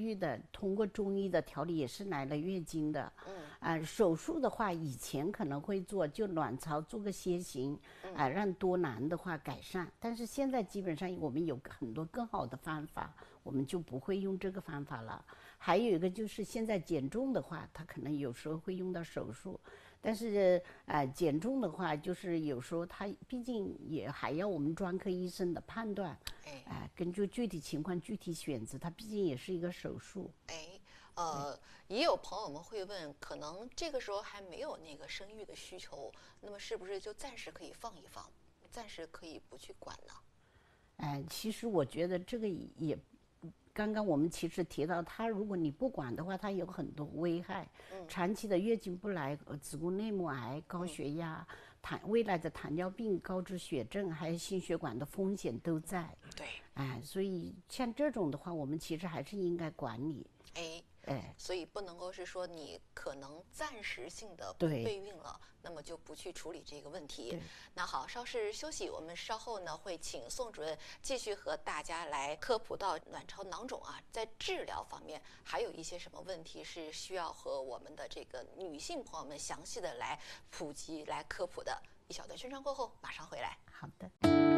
愈的，通过中医的调理也是来了月经的。手术的话，以前可能会做，就卵巢做个楔形，让多囊的话改善。但是现在基本上我们有很多更好的方法，我们就不会用这个方法了。还有一个就是现在减重的话，它可能有时候会用到手术。但是减重的话，就是有时候它毕竟也还要我们专科医生的判断，根据具体情况具体选择，它毕竟也是一个手术。 也有朋友们会问，可能这个时候还没有那个生育的需求，那么是不是就暂时可以放一放，暂时可以不去管呢？ 其实我觉得这个也，刚刚我们其实提到，它如果你不管的话，它有很多危害。长期的月经不来、子宫内膜癌、高血压、未来的糖尿病、高脂血症，还有心血管的风险都在。 对， 所以像这种的话，我们其实还是应该管理。 所以不能够是说你可能暂时性的不备孕了，那么就不去处理这个问题。那好，稍事休息，我们稍后呢会请宋主任继续和大家来科普到卵巢囊肿在治疗方面还有一些什么问题是需要和我们的这个女性朋友们详细的来普及、来科普的。一小段宣传过后，马上回来。 好的。